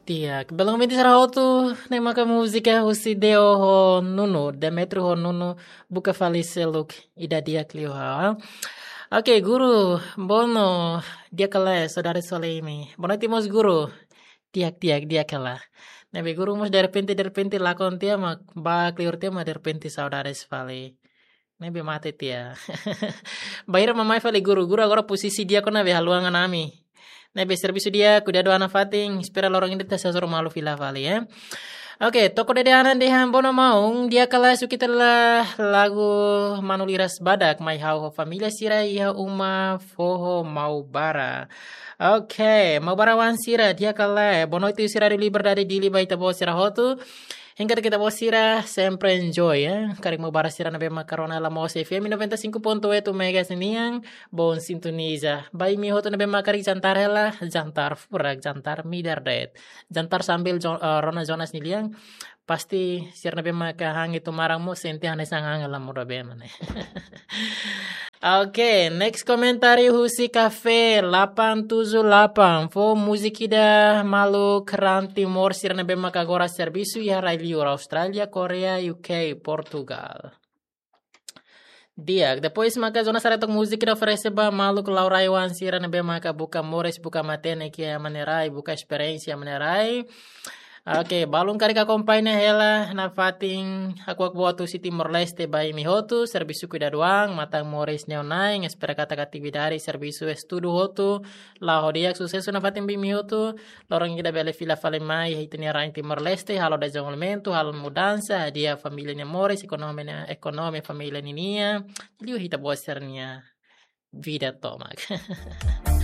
Tiak, belum minti sarah tu nema ka musika husi deo ho nunu, Demetru ho nunu buka fali seluk ida dia klio ha. Oke, guru, bono dia kala saudara Solemi. Bono timos guru, tiak dia kala. Nabi guru mus dari penti lakon tia mak ba kliur tia ma dari penti saudara Svali. Nabi mate tia. Bahira mamai fali guru agora posisi dia kona be haluangan ami. Nabi servisu dia kuda doana fating, spera lorong ini tasasur malu vila fali ya. Oke, toko dede anan de hambono maung dia kala suki telah lagu manuliras badak mai hau familia sira iha uma foho mau bara. Oke, mau bara wan sira dia kala bono itu sira diliber dari dili baita bo sira hotu. Hingga kita bawa sira sempre enjoy ya. Karik mau bara sira nabe makarona la mo FM 95.8 mega seniang bon sintoniza. Bai mi hoto nabe makari jantar hela, jantar furak, jantar midardet. Jantar sambil Rona Jonas niliang pasti sira nabe makahang itu marang mo senti hane sangang la mo rabe mane. Oke, next komentari Husi Cafe 878. Fo musikida malu keran timor sirna be makagora servisu ya railiur Australia, Korea, UK, Portugal. Dia, depois maka zona saratok musik da oferece ba malu ke laurai wan sirna be maka buka mores buka matene que manerai buka experiência manerai. Oke, balung kari ka kompaine hela na fating aku buatu si Timor Leste bai mi hotu servisu kuida doang matang mores neonai ngespera kata aktividade servisu estudo hotu la hodiak sucesso na fating bi mi hotu lorong kita bele fila fale mai hitini arang Timor Leste halo desenvolvimento halo mudança dia família ne mores ekonomi família ninia liu hita bosernya vida tomak.